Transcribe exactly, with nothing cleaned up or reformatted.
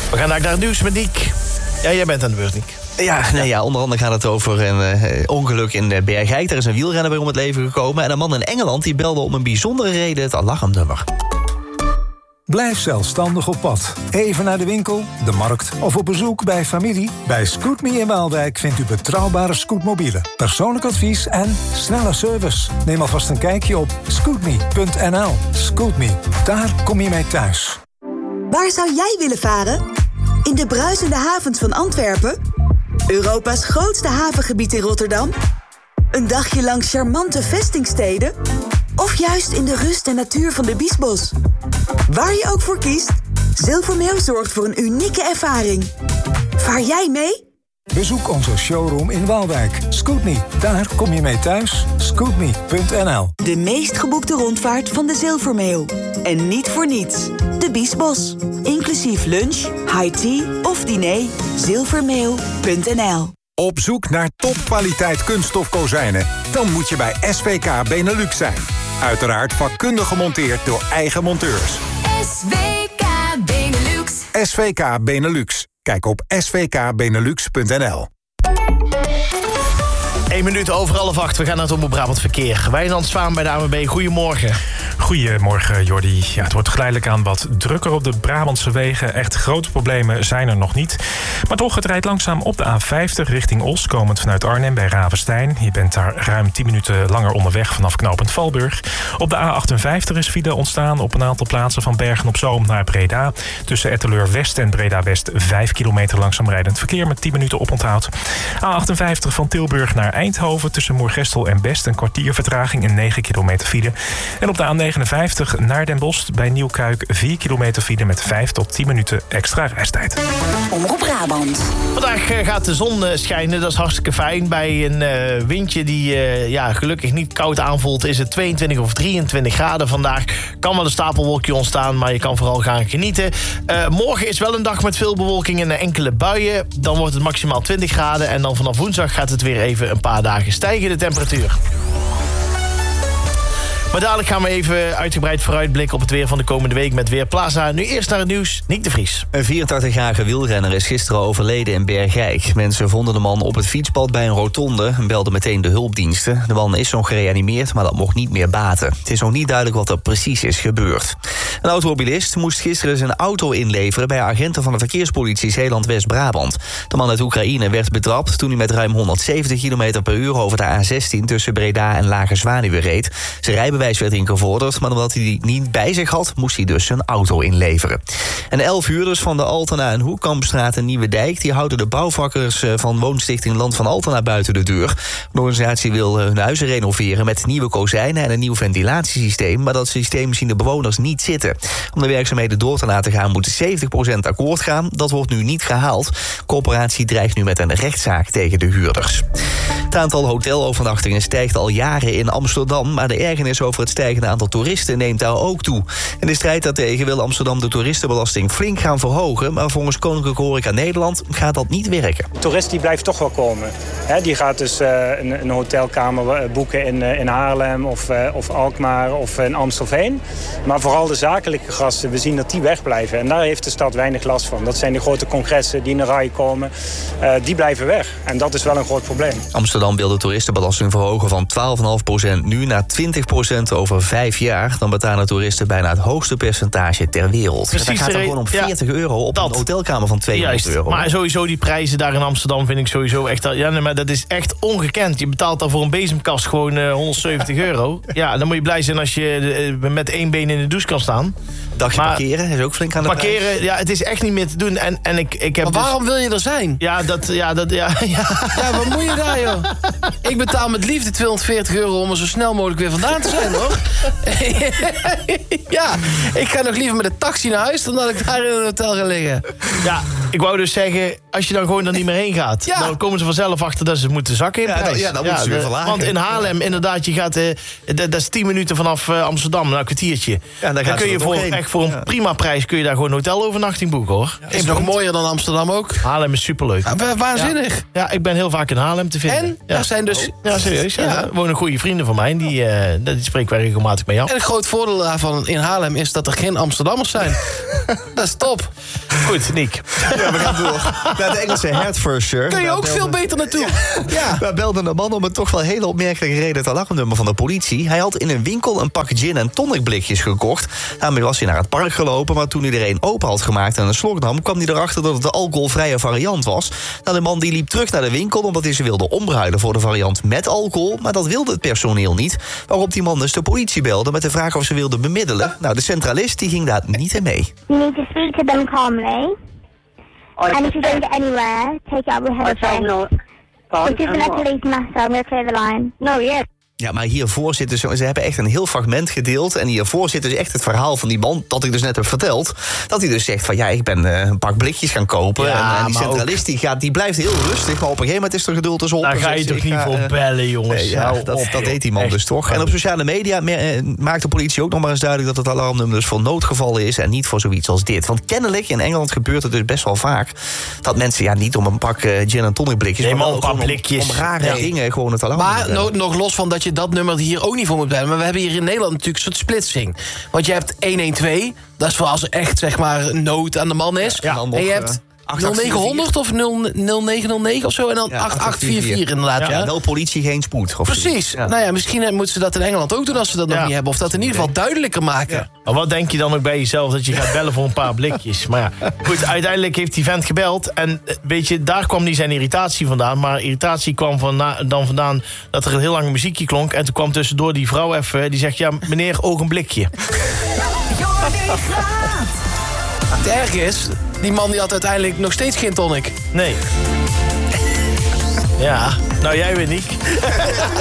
We gaan naar het nieuws met Niek. Ja, jij bent aan de beurt, Niek. Ja, nee, ja, onder andere gaat het over een uh, ongeluk in Bergijk. Daar is een wielrenner bij om het leven gekomen. En een man in Engeland die belde om een bijzondere reden het alarmnummer. Blijf zelfstandig op pad. Even naar de winkel, de markt of op bezoek bij familie. Bij Scootme in Waalwijk vindt u betrouwbare scootmobielen, persoonlijk advies en snelle service. Neem alvast een kijkje op scootme punt n l. Scootme, daar kom je mee thuis. Waar zou jij willen varen? In de bruisende havens van Antwerpen? Europa's grootste havengebied in Rotterdam? Een dagje langs charmante vestingsteden? Of juist in de rust en natuur van de Biesbos? Waar je ook voor kiest, Zilvermeeuw zorgt voor een unieke ervaring. Vaar jij mee? Bezoek onze showroom in Waalwijk. Scootme, daar kom je mee thuis. Scootme punt n l. De meest geboekte rondvaart van de Zilvermeeuw. En niet voor niets. De Biesbos. Inclusief lunch, high tea of diner. Zilvermeeuw punt n l. Op zoek naar topkwaliteit kunststof kozijnen? Dan moet je bij S V K Benelux zijn. Uiteraard vakkundig gemonteerd door eigen monteurs. S V K Benelux. S V K Benelux. Kijk op s v k benelux punt n l. Eén minuut over half acht. We gaan naar het Omroep Brabant Verkeer. Wijnand Zwaan bij de A N W B. Goedemorgen. Goedemorgen, Jordi. Ja, het wordt geleidelijk aan wat drukker op de Brabantse wegen. Echt grote problemen zijn er nog niet. Maar toch, het rijdt langzaam op de A vijftig richting Os... komend vanuit Arnhem bij Ravenstein. Je bent daar ruim tien minuten langer onderweg vanaf knooppunt Valburg. Op de A achtenvijftig is file ontstaan op een aantal plaatsen... van Bergen-op-Zoom naar Breda. Tussen Etteleur-West en Breda-West vijf kilometer langzaam rijdend verkeer... met tien minuten oponthoud. A achtenvijftig van Tilburg naar Eindhoven tussen Moergestel en Best... een kwartier vertraging en negen kilometer file. En op de A negenenvijftig naar Den Bosch bij Nieuwkuik vier kilometer file... met vijf tot tien minuten extra reistijd. Omroep Brabant. Vandaag uh, gaat de zon uh, schijnen, dat is hartstikke fijn. Bij een uh, windje die uh, ja, gelukkig niet koud aanvoelt... is het tweeëntwintig of drieëntwintig graden vandaag. Kan wel een stapelwolkje ontstaan, maar je kan vooral gaan genieten. Uh, morgen is wel een dag met veel bewolking en enkele buien. Dan wordt het maximaal twintig graden. En dan vanaf woensdag gaat het weer even een paar dagen stijgen, de temperatuur. Maar dadelijk gaan we even uitgebreid vooruitblikken op het weer van de komende week met Weerplaza. Nu eerst naar het nieuws, Niek de Vries. Een vierentachtigjarige wielrenner is gisteren overleden in Bergijk. Mensen vonden de man op het fietspad bij een rotonde en belden meteen de hulpdiensten. De man is nog gereanimeerd, maar dat mocht niet meer baten. Het is nog niet duidelijk wat er precies is gebeurd. Een automobilist moest gisteren zijn auto inleveren bij agenten van de verkeerspolitie Zeeland-West-Brabant. De man uit Oekraïne werd betrapt toen hij met ruim honderdzeventig kilometer per uur over de A zestien tussen Breda en Lage Zwaluwe reed. Zijn rijbewijs werd ingevorderd, maar omdat hij die niet bij zich had, moest hij dus zijn auto inleveren. En elf huurders van de Altena en Hoekkampstraat en Nieuwedijk die houden de bouwvakkers van woonstichting Land van Altena buiten de deur. De organisatie wil hun huizen renoveren met nieuwe kozijnen en een nieuw ventilatiesysteem, maar dat systeem zien de bewoners niet zitten. Om de werkzaamheden door te laten gaan moet zeventig procent akkoord gaan. Dat wordt nu niet gehaald. De corporatie dreigt nu met een rechtszaak tegen de huurders. Het aantal hotelovernachtingen stijgt al jaren in Amsterdam, maar de ergernis over het stijgende aantal toeristen neemt daar ook toe. In de strijd daartegen wil Amsterdam de toeristenbelasting flink gaan verhogen, maar volgens Koninklijke Horeca Nederland gaat dat niet werken. De toerist die blijft toch wel komen. He, die gaat dus uh, een, een hotelkamer boeken in, uh, in Haarlem of, uh, of Alkmaar of in Amstelveen. Maar vooral de zakelijke gasten, we zien dat die wegblijven. En daar heeft de stad weinig last van. Dat zijn de grote congressen die in de rij komen. Uh, die blijven weg. En dat is wel een groot probleem. Amsterdam wil de toeristenbelasting verhogen van twaalf komma vijf procent nu naar twintig procent over vijf jaar. Dan betalen toeristen bijna het hoogste percentage ter wereld. Precies, dat gaat dan gewoon om veertig ja, euro op dat. Een hotelkamer van tweehonderd Juist, euro. Maar sowieso die prijzen daar in Amsterdam vind ik sowieso echt... Ja, nee, maar dat is echt ongekend. Je betaalt daar voor een bezemkast gewoon uh, honderdzeventig euro. Ja, dan moet je blij zijn als je uh, met één been in de douche kan staan. Dagje maar parkeren is ook flink aan de parkeren, prijs. ja, het is echt niet meer te doen. En, en ik, ik heb maar dus... waarom wil je er zijn? Ja, dat... Ja, dat ja, ja. ja, wat moet je daar, joh? Ik betaal met liefde tweehonderdveertig euro om er zo snel mogelijk weer vandaan te zijn, hoor. Ja, ik ga nog liever met een taxi naar huis dan dat ik daar in een hotel ga liggen. Ja, ik wou dus zeggen... als je dan gewoon er niet meer heen gaat... Ja. dan komen ze vanzelf achter dat ze moeten zakken in Ja, prijs. dan- ja, dan moeten ze weer de- verlagen. Want in Haarlem, inderdaad, je gaat... eh, dat, dat is tien minuten vanaf eh, Amsterdam, nou, een kwartiertje. dan dan gaan ze kun je er voor, nog heen. echt voor een Ja. prima prijs... kun je daar gewoon een hotelovernachting boeken, hoor. Is nog mooier dan Amsterdam ook. Haarlem is superleuk. Ja, wa- waanzinnig. Ja, ik ben heel vaak in Haarlem te vinden. En? Ja. Daar zijn dus... Ja, serieus. Ja. Ja. Er wonen goede vrienden van mij. Die, eh die spreken wij regelmatig mee af. En een groot voordeel daarvan in Haarlem is dat er geen Amsterdammers zijn. Dat is top. Goed, Nick. Ja, we gaan door naar de Engelse Hertfordshire. Kun je Daar ook belde- veel beter naartoe. Ja. Daar belde een man om een toch wel hele opmerkelijke reden het alarmnummer van de politie. Hij had in een winkel een pak gin en tonic blikjes gekocht. Daarmee was hij naar het park gelopen, maar toen hij er een open had gemaakt en een slok nam, kwam hij erachter dat het de alcoholvrije variant was. Nou, de man die liep terug naar de winkel omdat hij ze wilde omruilen voor de variant met alcohol, maar dat wilde het personeel niet. Waarop die man dus de politie belde met de vraag of ze wilden bemiddelen. Nou, de centralist die ging daar niet in mee. You need to speak to them calmly. And if you don't get anywhere, take it up with head of no. This isn't a police matter. I'm going to clear the line. No, yes. Ja, maar hiervoor zit dus, ze hebben echt een heel fragment gedeeld. En hiervoor zit dus echt het verhaal van die man, dat ik dus net heb verteld. Dat hij dus zegt van ja, ik ben uh, een pak blikjes gaan kopen. Ja, en, en die maar centralist die, gaat, die blijft heel rustig. Maar op een gegeven moment is er geduld dus op. Daar En ga je zegt toch ze, niet ik ga, voor uh, bellen, jongens. nee, ja, Hou dat, op, dat joh. deed die man Echt. dus toch. En op sociale media me- uh, maakt de politie ook nog maar eens duidelijk dat het alarmnummer dus voor noodgevallen is en niet voor zoiets als dit. Want kennelijk in Engeland gebeurt het dus best wel vaak dat mensen ja niet om een pak uh, gin en tonic blikjes, Nee, maar wel om een paar gewoon blikjes. Om, om rare Nee. dingen gewoon het alarm. Maar no- nog los van dat je dat nummer hier ook niet voor moet bellen. Maar we hebben hier in Nederland natuurlijk een soort splitsing. Want je hebt honderdtwaalf, dat is voor als er echt zeg maar nood aan de man is. Ja, en dan nog, en je uh, hebt acht acht vier vier. nul negen honderd of nul negen nul negen of zo. En dan Ja, acht acht vier vier inderdaad. Ja, Ja. wel politie, geen spoed. Of Precies. zoiets. Ja. Nou ja, misschien eh, moeten ze dat in Engeland ook doen als ze dat nog Ja. niet hebben. Of dat in ieder geval duidelijker maken. Maar wat denk je dan ook bij jezelf dat je gaat bellen voor een paar blikjes? Maar ja, goed, uiteindelijk heeft die vent gebeld. En eh, weet je, daar kwam niet zijn irritatie vandaan. Maar irritatie kwam van na- dan vandaan dat er een heel lang muziekje klonk. En toen kwam tussendoor die vrouw even, die zegt... ja, meneer, ogenblikje. Jordi Graat. Het erg is, die man die had uiteindelijk nog steeds geen tonic. Nee. Ja, nou jij weer, Nick.